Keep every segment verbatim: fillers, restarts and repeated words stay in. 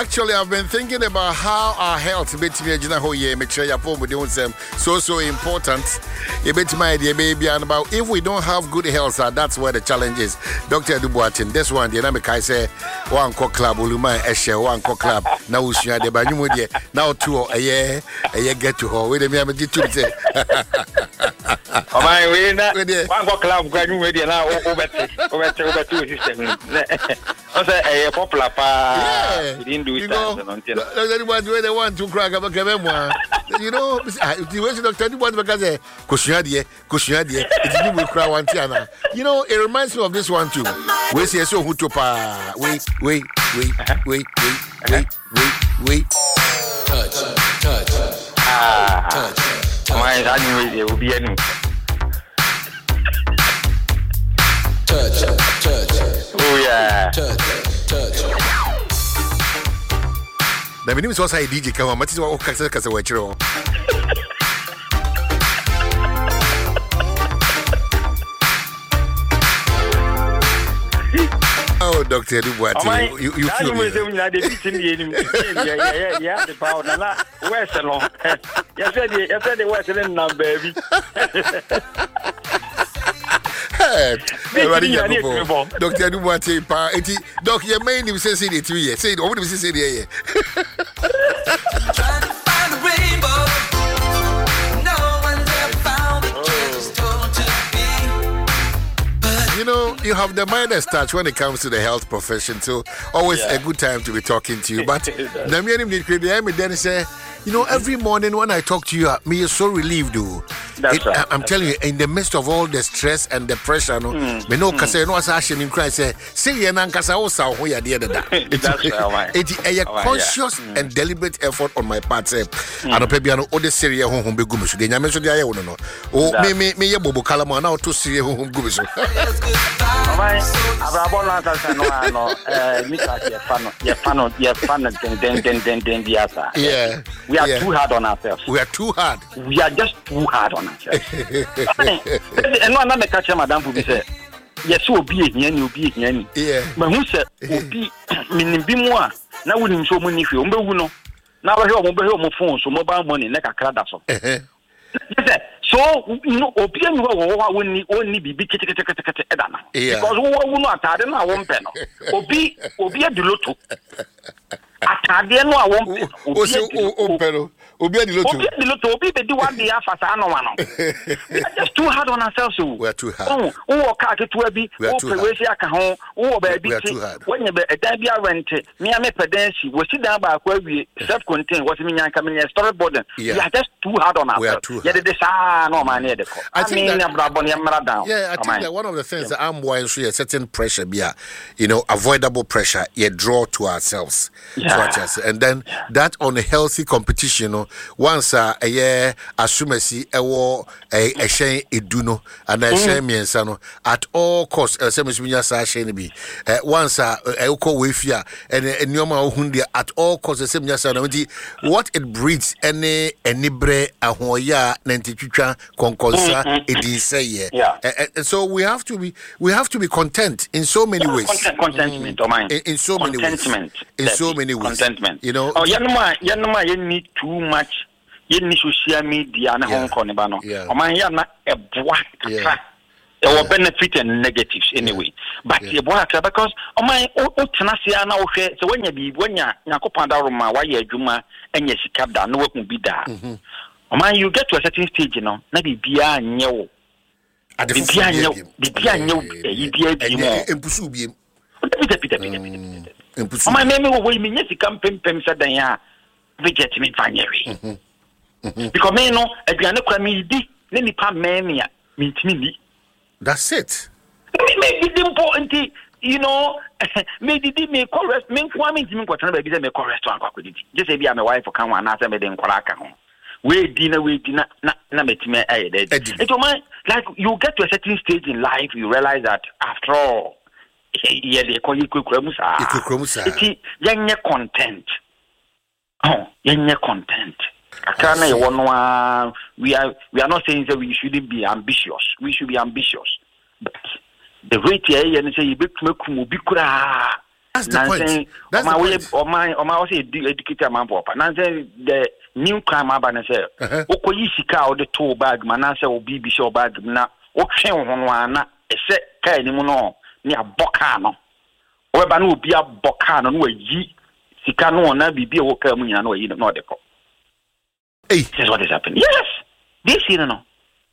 Actually, I've been thinking about how our health make so so important. Baby, and about if we don't have good health, uh, that's where the challenge is. Doctor Dubuatin, this one, the dynamic I say one cock club, Uluma Eshe, one cock club. Now we share the Banyumudia. Now two a year, a year get to her. Wait a minute, did you say? Oh my, we not one cock club, graduated now over over over two system. Also, a popular pa. He didn't do it. Anybody where they want to crack up a camera. You know, the way Doctor Dubuat because Kushiadia, Kushiadia, it's you will cry one tiana. You know, it reminds me of this one too. We say so who to pa. Wait, wait, wait, wait, wait, wait, wait, wait. Touch, touch, ah, touch. My anyway, it will be any. Touch, touch. Oh yeah. Touch, touch. The name is also a D J. Come on, what is what Kasa Kasa Wachero? Oh, Doctor Dubuat, you you feel me? Yeah, yeah, yeah. The power, na where's the long? You said you said the where's the number, baby. Doctor Dubuat, pa, eti, doc, your main name says it two years. Say it, what do you say there? Trying to find a rainbow. No one's ever found it. Just told to be. You know, you have the Midas touch when it comes to the health profession, so always Yeah. a good time to be talking to you. But the me then say, you know, every morning when I talk to you, me is so relieved, though. That's It, right. I, I'm That's telling you, in the midst of all the stress and the pressure, no, me no kase no asa ashe me cry say, say ye na nkasa wo sa ho ya de da. That's right. It is a Alright, conscious yeah. and deliberate effort on my part. Say, anope bia no o de serie ho ho be gum so de nyame so de aye wo no no. O me me me ye bobo kala mo na o to serie ho ho gum so. Feels good to Oh my, find. Abrabo na sa no ano, eh, Mika ye fano, ye fano, ye fano, den den den den den diasa. Yeah. We are yeah. too hard on ourselves. We are too hard. We are just too hard on ourselves. And no, na me catch madam for be say, yes, obi ehia ni obi ehia ni. Yeah. Ma hu say obi minim bi mu a na wonim so mo ni hwe, o mbe wu no. Na ba hwe o mo be hwe o mo phone so mobile money na kakra da so. So no obi enu wo wo woni woni bibi kete edana. Because wo wo no atade na wo mpe no. Obi obi adiloto. Atade no a wo mpe. Obi o Obi adiloto. Obi adiloto obi be di one day afasa no wa no. We are just too hard on ourselves. We are too hard. Oh, wo ka ketua bi, wo pewesi aka ho, wo ba bi ti. When you be edan bi rent, me am pedensi, wo si dan ba akwa wie, self contained, what me nyanka me storyboard. We are just too hard on ourselves. Yeah, the sa no man here the call. I mean, yeah, I think that one of the things that I'm going through a certain pressure, yeah, you know, avoidable pressure, yeah, draw to ourselves. Yeah. So and then yeah. that on a healthy competition, you know, once uh, a year, assumasi, a war, a a shame, it do no, and a shame, yes, at all costs, a semi-senior sashing be. Once a oko with ya, and a nyoma hundia at all costs, a semi what it breeds, any, any bre, a hoya, nentichucha, conconsa, it is say, yeah. And so we have to be, we have to be content in so many ways. Contentment, or mine. In, in so many ways. In so many ways. Contentment. You know. Oh, yanuma, yanuma, you need too much. You need social media and Hong Kong, Bano. Oh, my, yana, a boy. There will benefit and negatives anyway. But you boy, because, oh, my, oh, Tanasia, now, so when you be, when you're Nakopandaruma, why you're Juma, and yes, you cap down, no work will be there. Oh, my, you get to a certain stage, you know, maybe beyond you. At the piano, the piano, you be a my name will mean yes, you come pim pim said then ya reject me finally. Because me no, a piano can me di, any pam mania, meet me. That's it. Maybe the important, you know, maybe the me correct, me kwame me kwatana baby me correct one kwakudi. Just say be my wife for come and answer me den kwalaka ho. We dinner, we dinner, na na metime aye dead. It man like you get to a certain stage in life, you realize that after all, yeah, they call you kukremusa. Kukremusa. It's yenye content. Oh, yenye content. Akana one we are we are not saying that we shouldn't be ambitious. We should be ambitious, but the rate here and say you be kumu bikura. That's the point. That's the point. Oma Oma also educated man papa. Now say the new crime abana say, "Okoyi sika o de tool bag man na say obi bi show bag na o twen ho no ana e se kai ni mu no ni aboka no. O ba no obi aboka no no yi sika no na bibi e wo kai mu nyina no yi no de ko." Hey, this is what is happening. Yes, this year no.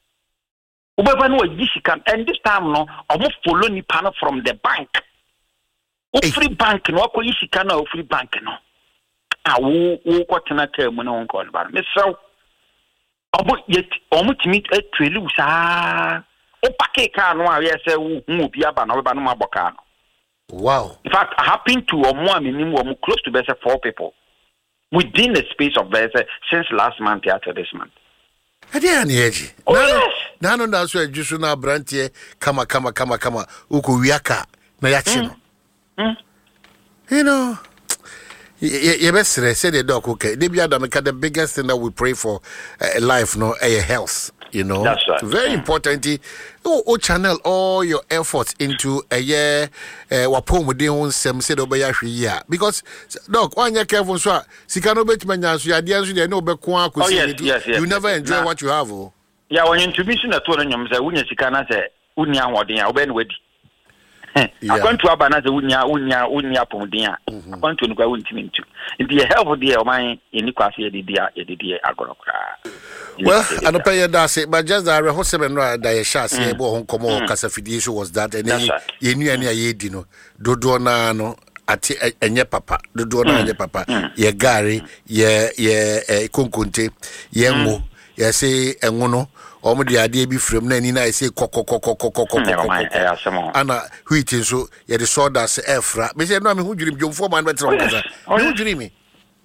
O ba no yi sika, and this time no, omo follow ni panel from the bank. O free bank no akoyi sika na o free bank no a wo wo kwatena ka mu na won ko ba me sew obo yet omo timi atweli usa o pake ka no a ye se wo hu obi aba na ba no maboka no. Wow. In fact, I happened to omo aminim omo close to be four people within the space of be since last month after this month. Ade ani eji. Oh, yes. Na no na so adjusu na brantie kama kama kama kama uko wiaka na ya chi no. Mm. You know, you best say the doc, okay. The biggest thing that we pray for uh, life, no, uh, health. You know, that's right. Very mm. important. Oh, oh, channel all your efforts into a year. Wapom within one sem said over year because doc, one year careful so. Sikano bet manya so the answer there no be kwa Oh yes, yes, yes. You never yes, enjoy nah. what you have. Oh. Yeah, when you introduce na to nyom say unya sikana say unya hodin a oben wedi. According to Abana, the Unia, Unia, Unia Podia, according to Nuka Wintimintu. In the help of the Omai, in Niquasia, the dear, the dear Agorocra. Well, I don't pay that, say, but just the Hoseman Dia Shas, Bohon Como Casafidisho was that, and you knew any Yedino, Dodona, no, at and your papa, Dodona and your papa, ye Gary, ye, ye, Kunkunte, Yemo, ye say, and Mono. Omo the idea be from nani na say koko koko koko koko ana wheat so ye the sawdust efra me say no me hu dwirim dwom fo man betre onkaza me hu dwirim me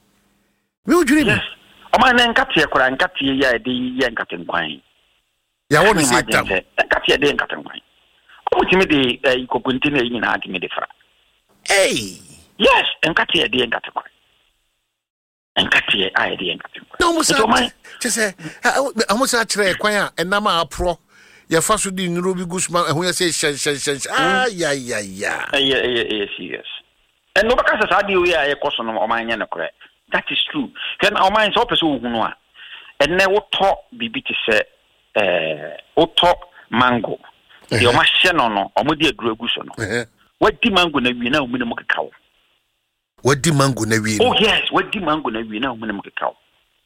hu dwirim o man nkate ekora nkate ya de ye nkate nkwan ya woni say tam nkate de nkate nkwan o mutimi de kokunti na yin na adimi de fra hey yes nkate de nkate nkwan nkate ai de nkate nkwan no mo say just say almost a tray kwan and nama pro your first would in Ruby Guzman and we say shen shen shen ah yeah yeah yeah yeah yes yes and no because I do we are a question of mine and correct that is true can our minds open so no and now what talk bibi to say eh o talk mango the o ma hye no no o mo de aduru aguso no what di mango na wi na o mu ne mo kekawo what di mango na wi oh yes what di mango na wi na o mu ne mo kekawo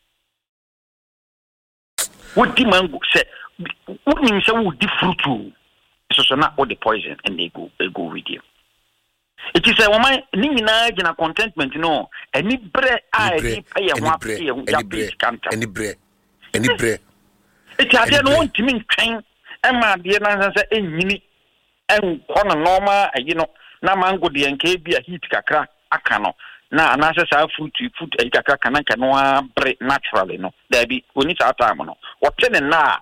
what the mango say? What means say would the fruit? So so not all the poison and they go they go with you. It is a woman nina na contentment no. Any bread I pay a one pay a big canter. Any bread. Any bread. It I don't want to mean train. And my dear Nansa say any and corner normal you know na mango the N K be a heat kakra akano. Na anasa sa fruit food e kakra kana kanwa bread naturally no there be oni sa time no what ten na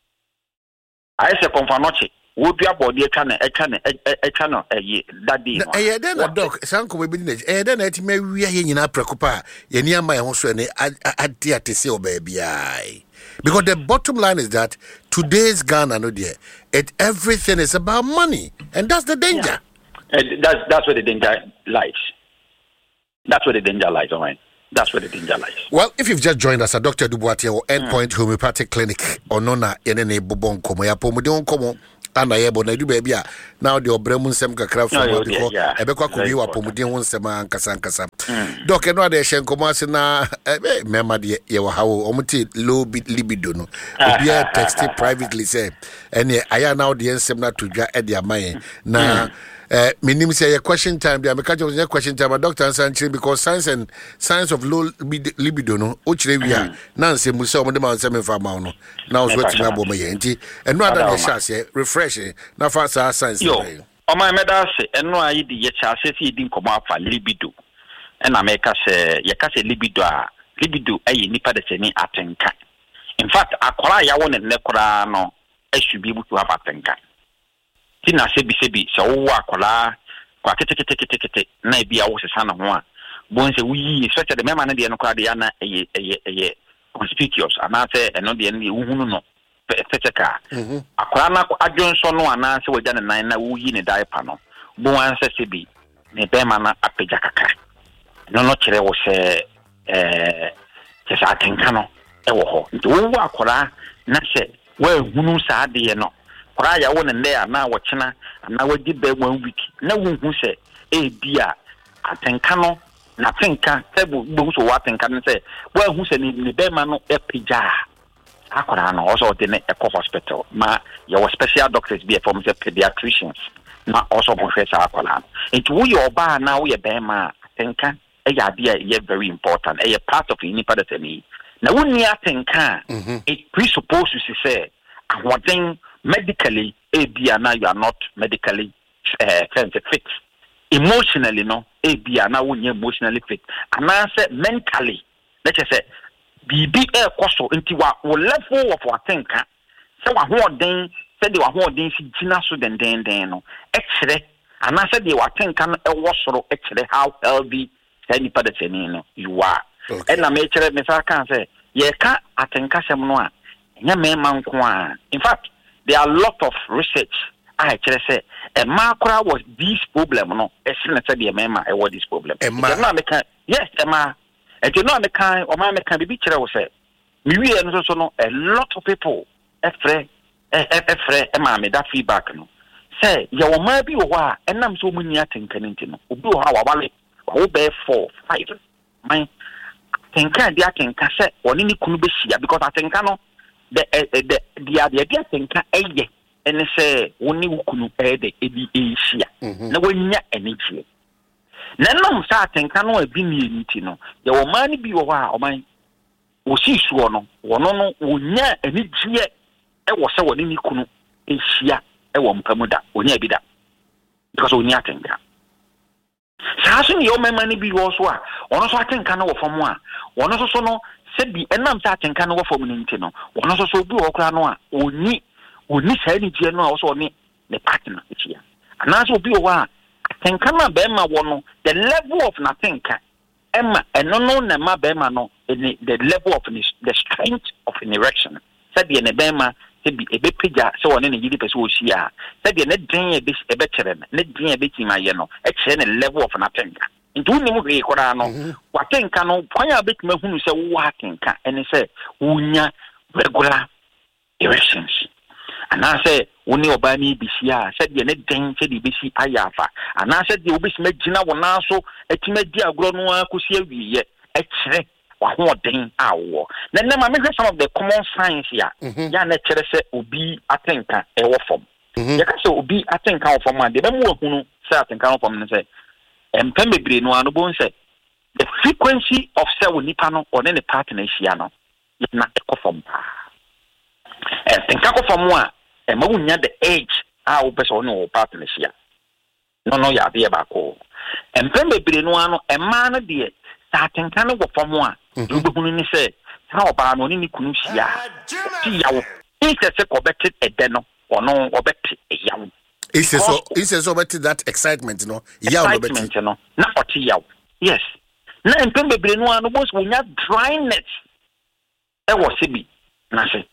I say confanoche wo bia body e kana e kana e kana e that day no eh then a doc sanko we be eh then e ti ma wi aye nyina prekopa ye ni ama ye ho so ne ade atese oba ai because the bottom line is that today's Ghana no there it everything is about money and that's the danger. Yeah. And that's that's where the danger lies. That's where the danger lies, all right? That's where the danger lies. Well, if you've just joined us at Doctor Dubois or Endpoint mm. Homeopathic Clinic or Nona Yenene Bobon Komo ya Pomodon Komo ana yebo na du baby now the obremu nsem kakra from because ebekwa kobi wa pomodin ho nsem ankasa ankasa doc no ade hye nkomo ase na mema de ye wa hawo omuti low libido no obi a text privately say ene aya now the nsem na todwa e de amaye na Uh, minim say a question time there because was a question time doctor answer because science and science of low libido no o kire wi a na nsem mu say o mo de ma nsem fa ma no na so wetin abo ma ye nti eno ada na sha say refresh na fa sa science yo o ma me da say eno ayi di ye cha say si di nkomo afa libido and na me ka say ye ka say libido a libido ayi nipa de say ni atenka in fact akora ya won ne kora no e should be able to have atenka tina sebi sebi so wo akola kwa kete kete kete kete na bia wo sesa na ho a bon se wi especially the mema na de no kwa de na eye eye eye conspicuous ana se eno de ne wo hunu no peteka akola na adwon so no ana se waja ne nan na wo yi ne diaper no bon anse sebi ne bema na apagya kakra no no kyerɛ wo sɛ eh kyesa atenka no e wo ho nti wo akora na sɛ wa hunu saa de no kora ya wo ne nde ana wo kyena ana wadi ba one week na wo hu sɛ e bia atenka no na tenka sɛ bo so wa atenka no sɛ wa hu sɛ ne bema no apagya akora no also de ne eco hospital ma your special doctors be from the pediatricians na also professor akora nti wo ye oba na wo ye bema atenka e ya de ye very important e part of any part of me na wo ni atenka it presupposes to say ahoden medically e bia na you are not medically uh, fit emotionally no e bia na wo nye emotionally fit and say mentally let's say bibi e koso nti wa wo level of atenka se wa hoden se de wa hoden si gina so den den den no e kire ana se de wa atenka no e wo soro e kire how healthy any part of any no you are and na me kire me sa kan se ye ka atenka sem no a nya me man ko a in fact there are a lot of research I kire se e ma kora was this problem no e se na se de me ma e was this problem e na me kan yes e ma and you know me kan o ma me kan bibi kire wo se mi wi e no so no a lot of people e fre e e fre e ma me that feedback no say ya wo ma bi wo a enam so mu ni atenka nti no obi wo ha wa wale wo be four five man tenka dia tenka se oni ni kunu be hia because atenka no the the dia dia dia tenka eye ene se woni kunu e de ebi e hia na wonya energy na nam sa atenka no abi ni nti no ya wo man bi wo ha o man wo si suo no wono no wonya energy e wo se woni ni kunu e hia e wo mpamuda wonya bi da because wonya atenka Sasu ni o mema ni bi wo so a ono so atenka no wo fam a ono so so no se bi enam sa atenka no wo fam ni nti no ono so so bi wo kra no a oni oni sa ni die no a wo so ni ne partner etia ana so bi wo a atenka na be ma wo no the level of na atenka emma eno no na ma be ma no the level of the strength of an erection se bi ne be ma se bi ebe pija se woni ne yidi pese wo hia se bi ne den ebe ebe kere ne den ebe tima ye no e kere ne level of na tenka nti woni mu hwe kora no wa tenka no kwanya betima hunu se wo wa tenka ene se wonya regular erections ana se woni oba ni bisia se bi ne den se di besi ayafa ana se di obesi magina wo na so etima di agro no akosi awiye e kere wa hoden awo na na ma me some of the common signs ya ya na kire se obi atenka e wo fom ya ka se obi atenka wo fom a de be mu ahunu se atenka wo fom ne se empem bebre no anu bon se the frequency of cell nipa no or ne partner hia no na e ko fom pa e tenka ko fom a e ma wunya the age a wo be so no partner hia no no ya be ba ko empem bebre no anu e ma no de atenka no wo fom a Ubehunu ni se ha oba no ni kunu hia ti yawo ise se ko beti ede no ono obeti yawo ise so ise so beti that excitement no yawo no beti no na oti yawo yes na empem bebre no anu bo so nya dryness e wo se bi na se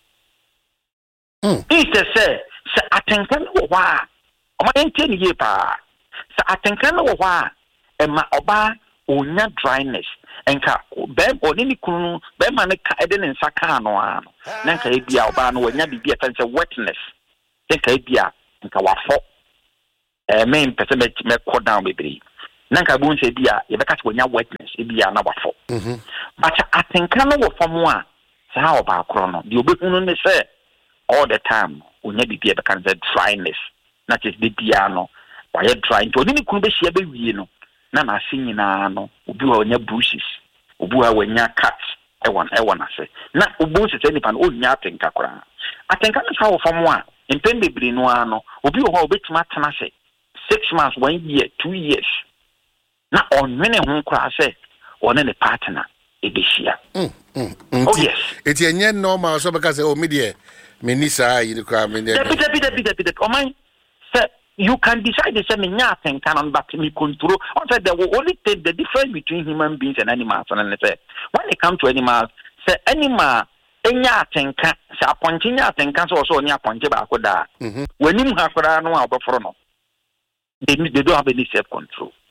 mm ise se se atenka no wo wa o ma ente ni ye pa se atenka no wo wa e ma oba onya dryness enka be oni ni kunu be ma ne ka ede ne nsaka no a no na nka e bia oba no wanya bibia fanse wetness enka e bia nka wafo eh men pese me me ko down bebre na nka bu nse bia ye be ka wanya wetness e bia na wafo mhm but atenka no wo fom a sa oba akro no de obehunu ne se all the time onya bibia be kan dryness na just de bia no wa ye dry nto oni ni kunu be hia be wie no na na asinyina no obi wa onya bushes obi wa wanya cat e won e won ase na obo se nipa no onya atenka kora atenka no sa wo fam a empem bebre no ano obi wo ho obetima tena se six months one year two years na onwene ho kora se one ne partner e be hia mm mm oh yes eti enye normal so because o me de me ni sa yi kora me de bit bit bit bit o man se you can decide to say me nothing can but me control. Also, there will only take the difference between human beings and animals. And say when it comes to animals, say animal enya atenka say appointing atenka so also nya appointed ba ko da. When you have no abofro no. They they don't have any self control.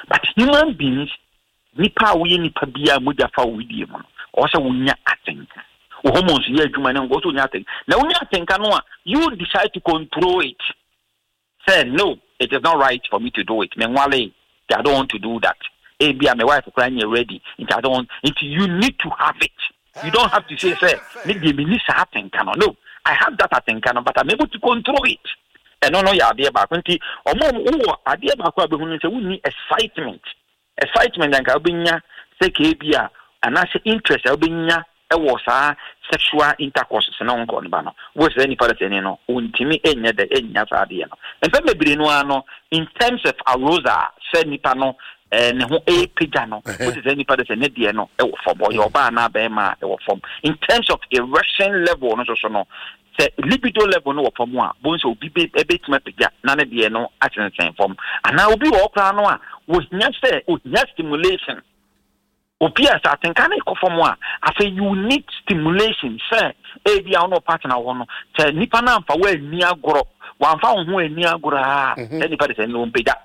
But human beings, nipa we nipa biya muja fa widi mo. Also wunya atenka. Hormones ye adwuma na go to nya atenka. Na wunya atenka no you decide to control it. Say no, it is not right for me to do it. Menwale, I don't want to do that. Hey, be my wife crying ready. I don't want it. You need to have it. You don't have to say, say, maybe me atenka no. I have that atenka but I'm able to control it. And no no ya idea back nti omo wo idea back a be hu say we need excitement excitement and ka obinya say ka bia and as interest obinya e wo sa sexual intercourse se na nko ne ba no wo say ni father say no untimi enya de enya sa ade no emfa mebire no ano in terms of arousal say nipa no eh ne ho e pija no wo say ni father say ne de no e wo fom yo ba na ba ma e wo fom in terms of erection level no so so no say libido level no from one bonso obi be ebetima pija na ne de no atensen from and now obi wo kra no a wo nya say o nya stimulation obi as atenka na ko from one I say you need stimulation say e bia no partner wo no say nipa na amfa wa ani agoro wa amfa ho ani agoro a say nipa de say no pija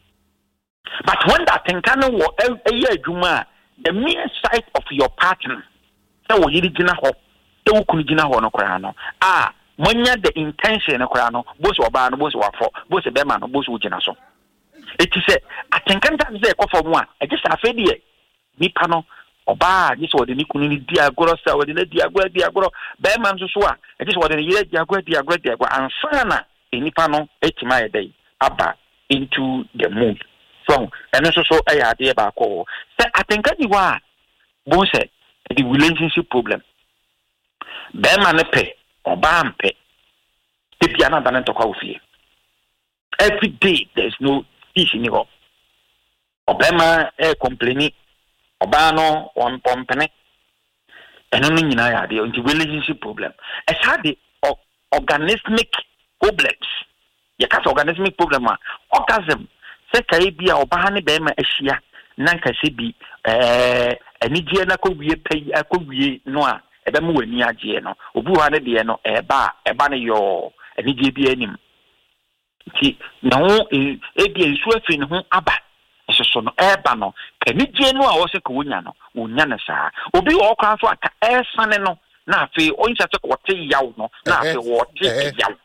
but when that atenka no wo e adwuma the mere sight of your partner say wo yiri gina ho e wukunu gina ho no kra no ah monya the intention no kra no boss oba no boss wafo boss be ma no boss wugina so eti se atenkanta se e kofo mu a e just afedi e nipa no oba just wo de ni kunu ni di agoro sa wo de na di agoro di agoro be ma nso so a e just wo de ye di agoro di agoro di agoro ansana e nipa no etima ye dai aba into the mood so eno so so e ya de ba ko se atenka di wa bo se the relationship problem Bema ne pe, oba mpe. Tepi ana bana to kwa ufie. Every day there's no peace in ho. Obema e complaini. Oba no on pompene. Eno no nyina ya de on relationship problem. Es had the organismic problems. Ya ka organismic problem a orgasm. Se kai bia oba ne bema ahia na nka se bi eh anigye na ko wie pay akowie no a ebe mu wani agye no obu ha ne de no eba eba ne yo anigye bi anim ti na ho e bi ensu afi ne ho aba eso no eba no anigye no a wo se ko wonya no wonya ne saa obi wo kwa so aka esane no na afi onsa se ko te yaw no na afi wo te yaw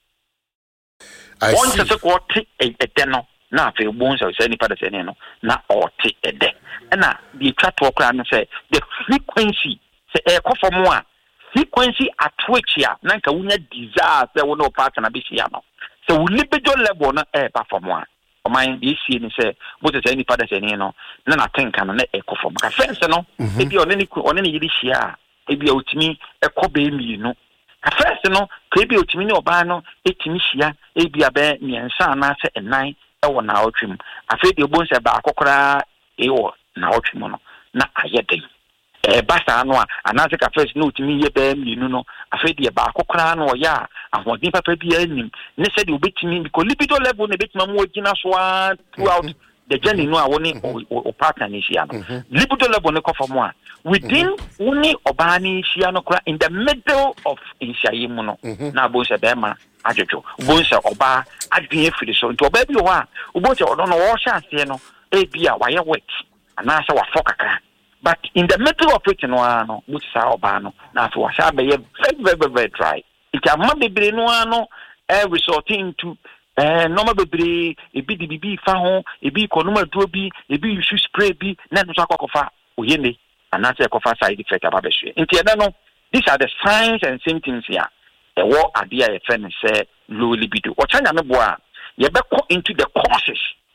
onsa se ko te ede no na afi bonsa se ni pada se ne no na o te ede na the chat work and say the frequency say e ko for mo a frequency at which ya na nka wunya desire say wo no partner be sia no so we libido level na e ba for mo a o man be sie ni say bo te say ni pada se ne no na na tenka no na e ko for mo ka fence no e bi one ni one ni yiri sia e bi otimi e ko be mi no ka fence no ka e bi otimi ni oba no etimi sia e bi abe miensa na say enan e wo na otwim afi de bo nse ba akokora e wo na otwim no na ayede eh basa no a anase ka first no timi ye ba mi no afi de ba akokora no ya ahodi papa bi anim ne se de obetimi because libido level ne betima mo gina so throughout the journey no a woni o partner ni sia no libido level ne kofa mo a within woni oba ni sia no kora in the middle of inshaye mu no na bo se be ma ajojo bo se oba adwen afiri so nti oba bi ho a obo che odo no wo sha ase no e bia wa ye wet ana sha wa fokaka but in the middle of it no ano which sa oba no na so wa sha be ye very very very dry it am bebre no ano e resorting to eh normal bebre e bi di bibi fa ho e bi konoma duo bi e bi you spray bi na no so akokofa oyene ana se akofa side effect ababehwe nti e no these are the signs and symptoms here e wo ade a e fe ne se low libido o chanya me boa ye be ko into the causes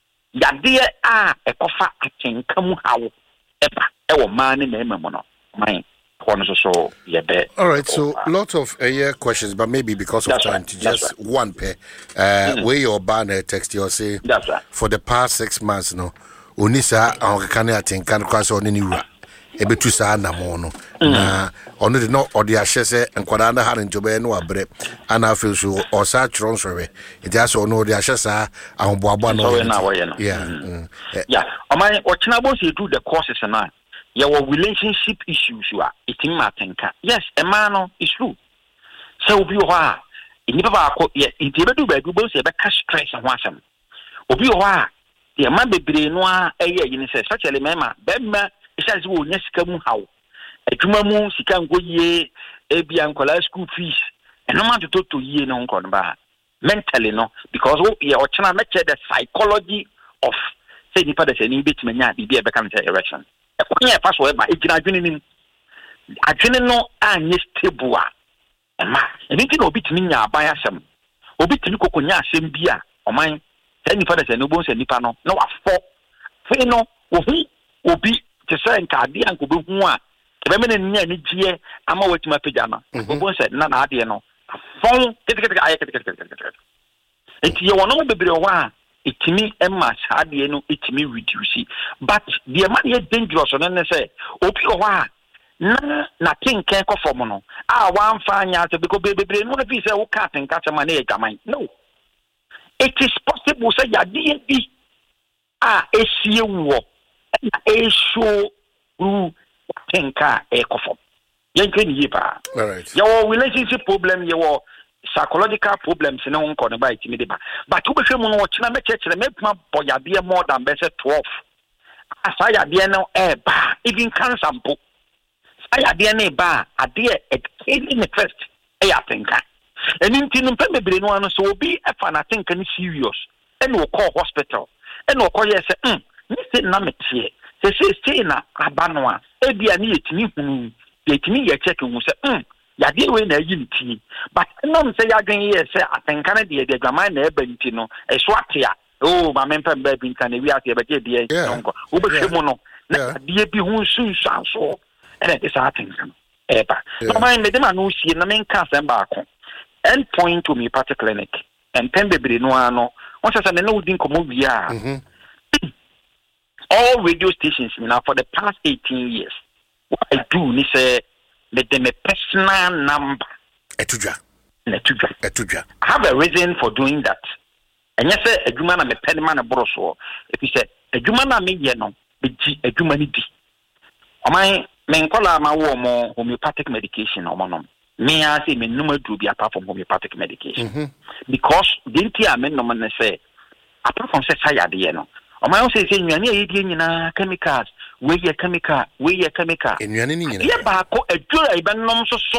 yade a ekofa atenka mu hawo eba e wo man ne na ememo no man kono so so ye be. All right, so a lot of uh, yeah, questions, but maybe because of that's time right, to just right. one pair uh mm-hmm. where your banner text you say that's right. For the past six months no onisa ankane atenka no kwaso oni niwura ebetu sa na mo no na ono de no odi ahye se enkwada na ha njobe no abre ana feel so osa chron sorry it just ono odi ahye sa ahoboabo no yeah yeah o man o china bo se do the courses na your relationship issues you are it in matenka yes a man is true so obi ho a ni baba ko it be do ba do bo se be ka stress ho asem obi ho a the man bebre no a ɛyɛ yi ne sɛ especially mema bɛma ɛhyɛ sɛ wɔ nya sika mu haw adwuma mu sika ngo yie ebi ankola school fees ɛno ma to to yie no nkɔ no ba mentally no because wo yɛ ɔkyena mɛkyɛ the psychology of say nipa da sɛ ni betime nya bibia bɛka no sɛ erection ɛkwan yɛ fa so ɛba egyina adwene nim adwene no anye stable a ɛma ɛni ti na obi timi nya aban asɛm obi timi kokonya asɛm bi a ɔman sɛ nipa da sɛ no bo sɛ nipa no na wafɔ fe no ohu obi te sɛ nkade anko be hu a ɛbɛmɛ ne nya ni gye ama watima pagya no bo sɛ na na ade no afɔn ketekete ayɛ ketekete enti yɛ wɔn bebre wɔ a etimi emma saade no etimi reduce but the man yɛ dangerous no ne sɛ obi wɔ hɔ a na na tinken kɔ fɔm no a wamfa anya sɛ because bebre no afi sɛ wo ka tinka sɛ ma na yɛ gaman no it is possible sɛ yade bi a esie wɔ na esho ru tinka e kɔ fɔm yɛn kɛ ni yɛ pa alright yɛwɔ relationship problem yɛwɔ psychological problems ne ho nkɔ ne ba etimi de ba but wo behwɛ mu no wɔkyena mɛkyerɛkyerɛ mɛpuma bɔ yadeɛ more than bɛsɛ twelve asa yadeɛ no e ba even cancer mpo sa yadeɛ no e ba adeɛ ekeli ne first e ya tinka eni nti no pɛ bebre no ano so obi e fa na tinka ne serious e no call hospital e no call yɛ sɛ mm ni se na metie se se se na aba no a e bia ne yɛtimi hunu yɛtimi yɛ check hu sɛ mm yade we na yi nti but no say yadwen ye say atenka na de de adwaman na eba nti no e so ate a oh ma mempa ba bi nka na wi ate e ba je de nko wo be hwemu no na de bi hu sunsanso e na de sa atenka no e ba no man me de ma no sie na menka asem ba ko end point to me party clinic and pen bebre no ano won say say na wo din komo wi a all radio stations now for the past eighteen years what I do ni say let them a personal number. Etudja. Etudja. Etudja. I have a reason for doing that. And yes, a human and a penman a broso. If you say a human and me, no, a humanity. O my men call my more homeopathic medication or monum. May I say, me number to be apart from homeopathic medication mm-hmm. because didn't I mean no man say apart from say sayadiano. O my own say, saying, you are chemicals. We ye chemical, we ye chemical. Enuane ni nyina. Ye ba ko adura iba nom so so.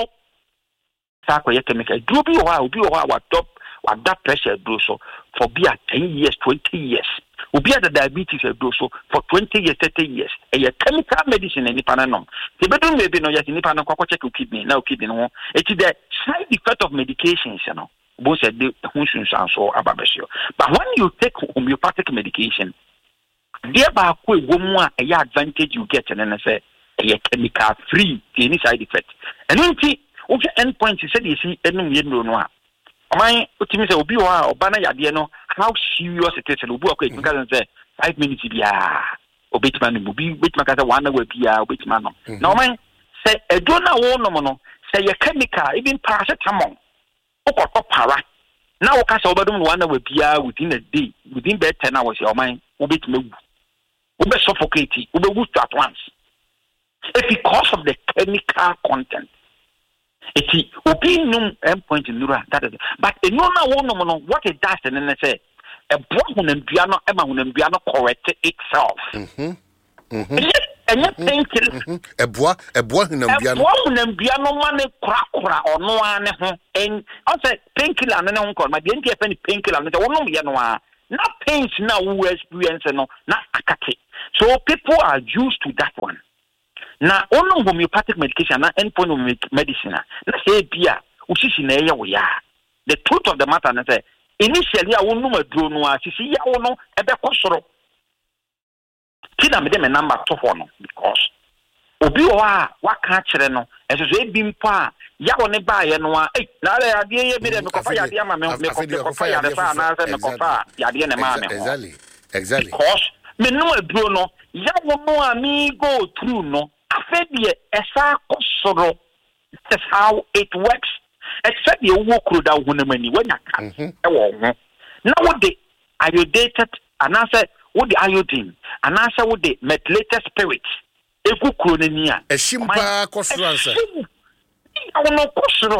Sa ko ye chemical. Do bi o ha, obi o ha wa top, wa da pressure do so for be at ten years, twenty years. Obi at the diabetes do so for twenty years, thirty years. E ye chemical medicine ni pananom. Te be do maybe no yes ni panan kwa check kidney, na kidney no. It is the side effect of medications, you know. Both said the hunsun so ababesio. But when you take homeopathic medication, there ba ko ewomu a e advantage you get and then say e chemical free any side effect and nti wo end point say dey see enum ye no no a oman otimi say obi wa oba na yade no how serious it is obi akọ chemical say five minutes bia obetima no obi betima ka say one hour bia obetima no na oman say edo na wo no no say ye chemical even paracetamol okọ para na wo ka say obedum one hour bia within a day within that ten hours your mind obetima will be suffocated, will be wounded at once. It's because of the chemical content. It's opinion endpoint in Nura. That is, but a no no what it does, and then they say a brown and piano, Emma and piano correct itself. Mm-hmm. And you think a bois, a bois and piano, and piano money crack or no one, and I said painkiller and then call my didn't get any painkiller and the one no not pains now who experience no not akate. So people are used to that one. Now only homeopathic medication na endpoint of medicine na say bia usisi na eya we ya. The truth of the matter na say initially I won't know aduro no asisi ya wo no ebe kosoro. Kina me dem number to ho no because obi o a waka kire no esoso ebi mpo a ya wo ne ba ye no a eh na ya de ye bi de me kofa ya de ama me me kofa ya de fa na say me kofa ya de ne ma me exactly exactly because me no aduro no ya wo no a me go through no afedie esa kosoro. That's how it works. Except you walk through that woman when you can. Now what the iodated and answer what the iodine and answer what the methylated spirit. A good chronia. A shimpa cosrancer. I will not cosro.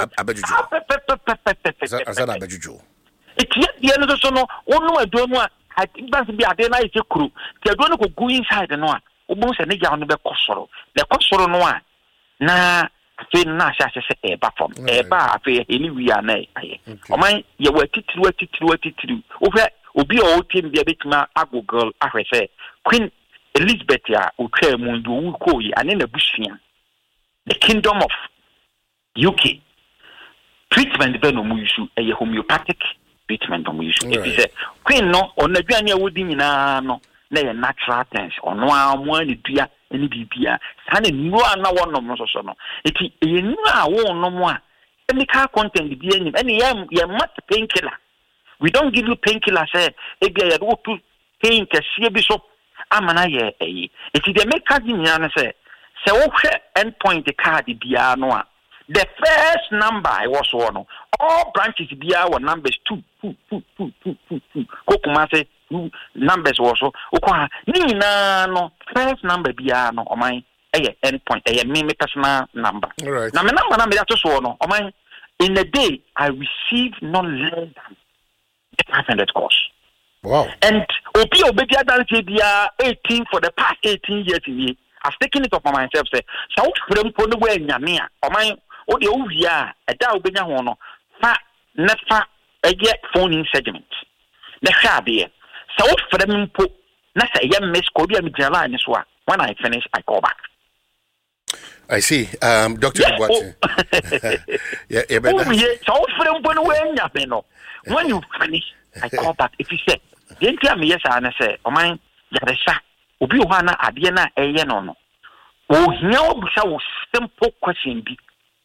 Abejuju. It's yet the end of the son. One no, I don't know. I think that's be a day na ise kuru ti do no go go inside no a obon se ne gya no be kosoro le kosoro no a na afi na sha sha se e ba fom e ba afi eni wi ana aye o man ye wa titiri wa titiri wa titiri o hwe obi o tim bia betima agogol ahwe se Queen Elizabeth ya o twa mu ndu wu ko yi ane na bushia the kingdom of U K treatment be no mu issue e homeopathic treatment no mu issue e say Queen no on aduane a wodi nyina no na ye natural things ono amu ani dua ani bibia sa na nu ana wonom no so no eti ye nu a wonom a chemical content bi ani ani ye ye mat painkiller. We don't give you painkiller say e bia ye do to pain kese bi so amana ye eh eti de make card nyina no say say wo hwe endpoint card bia no a the first number I was one all branches bia were numbers two two two two two two two kokuma say numbers also okwa ni na no first number bia no o man eh endpoint eh me personal number right. Na me number na me that so no o man in a day I receive not less than five hundred calls. Wow. And obi obedi adalty bia eighteen for the past eighteen years in I've taken it upon myself say so frem po no we nyame a o man o de o wi a e da obenya ho no fa nefa ege phone in segment na hwa de so frem po na say ye miss ko bia me jala ni so a when I finish I call back. I see. Um, Doctor Yeah, Dubois. yeah, yeah, but oh, yeah, so frem po no we nyame no when you finish I call back. If you say then tell me yes I say o man yaresa obi o na ade na eye no no o hia obusa wo simple question bi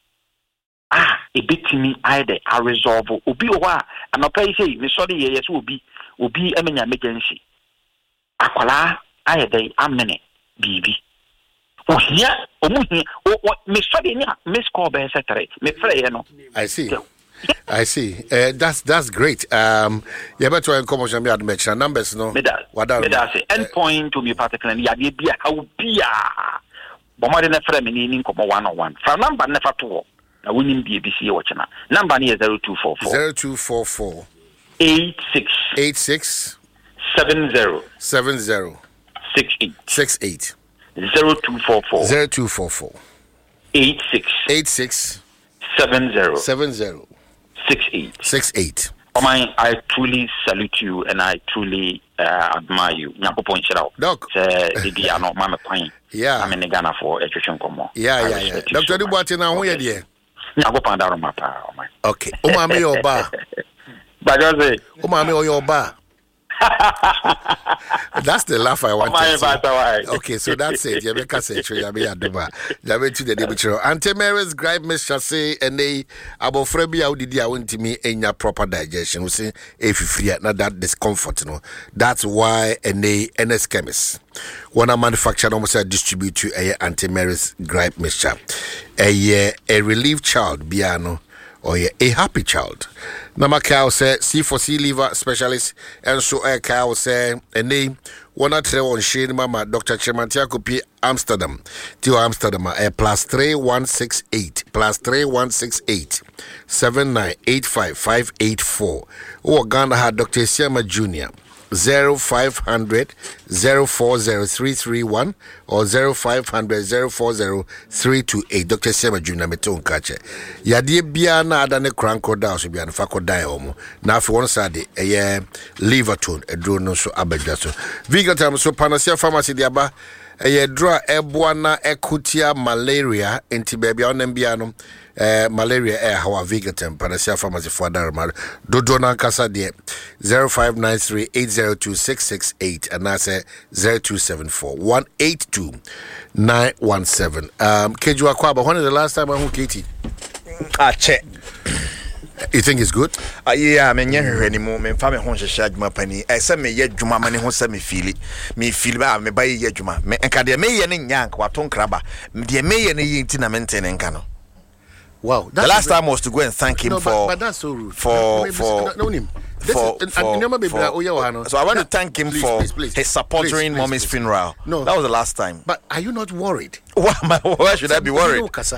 ah e betimi either I resolve obi o ha anopa yi say me sorry ye yes obi obi amenya emergency akwala ayede amene bibi o hia o mu hia o me sorry ni miss call be secretary me frɛ ye no I see. I see. Uh, that's that's great. Um, yeah, but when come on, me admit numbers no. Me da. What that? Me da say endpoint to me particularly. Ya be bia how bia. Bomo de na frɛ me ni ni nkomo one on one. Fra number na fa to. Na wonim bia bi sie wo chena. Number ni is zero two four four zero two four four eight six eight six seven zero seven zero six eight six eight zero two four four zero two four four eight six eight six seven zero seven zero six eight six eight. Oh my, I truly salute you and I truly uh, admire you. Nyakopon chirao. Doc. Say di ano mama kwan. Yeah. I'm in Ghana for education komo. Yeah, yeah, yeah. Doctor Dubois na ho ye de. Nyakopon daro mapa. Oh my. Okay. O ma me your ba. Bajaze. O ma me your ba. That's the laugh I want Oh to my, see. Okay, so that's it. You make us say true. You be aduba. You be to the debutro. Ante Mary's gripe Miss Chasse and they abo frebi how did you want to me in your proper digestion? We say if you free not that discomfort, you know. That's why and they N S chemists. When a manufacturer almost a distribute to a Ante Mary's gripe mixture. A a relieved child piano. Or yeah, a happy child. Nama cow say C for C liver specialist and so a cow say a name one at on Shane Mama Doctor Chemantia Kopi Amsterdam to Amsterdam a plus three one six eight plus three one six eight seven nine eight five five eight four or Ghana had Doctor Siama Junior zero five hundred zero four zero three three one or zero five hundred zero four zero three two eight. Doctor Sema Junior Meton Kache. Yadi bia na adane cranko da so bia na fako dai omo. Na afi one side eye Liverton e dro no so abedwa so. Vigatam so Panacea Pharmacy diaba eye dro eboa na ekutia malaria enti bia onem bia no Uh, malaria air how Vigatem Panacea Pharmacy for Darmar Dodo na kasa de zero five nine three eight zero two six six eight and I say zero two seven four one eight two nine one seven. Um Kejua Kwaba, when is the last time I who Katie? Ah check. You think it's good? Ah yeah, me nye anymore. Me fa me ho hyehyɛ adwuma pani. I say me ye adwuma mane ho say me feel me feel ba me ba ye adwuma. Me enka de me ye ne nyank wato nkraba. De me ye ne yi ntina me ntene nka no. Wow, the last time was to go and thank him no, for, but, but that's so rude. for, no, for, no, no, no, for, is, for, and, and for, for so I want to thank him please, for please, please, his support please, during please, mommy's please. funeral. No, that was the last time. But are you not worried? Why, why should I be worried? No, Kasa. Oh,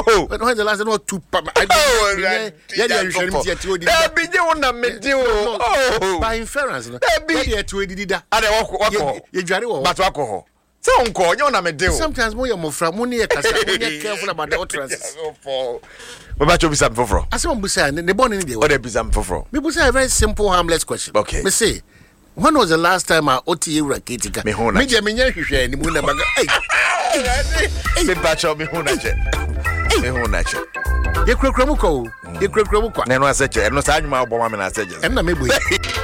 Oh. When the last time not two pa. Oh, yeah, yeah, yeah, you share me to you. That be the one that made you. Oh. By inference, no. That be the two dida. Ade wako wako. You jari wo. But wako ho. So unko, you na me deal. Sometimes mo your mofra mo ne kasa mo ne careful about the utterances. We ba chobi sam foforo. I say mo busa ne born in the What be sam foforo? Me busa a very simple harmless question. Okay. Me say, when was the last time I O T A raketika? Me hona. Me je me nya hwehwe ni mu na baga. Hey. Me ba chobi hona che. Me hona che. Ye krakra mu ko. Ye krakra mu kwa. Na no aseche, no sa anwuma obo ma me na aseche. Em na me boy.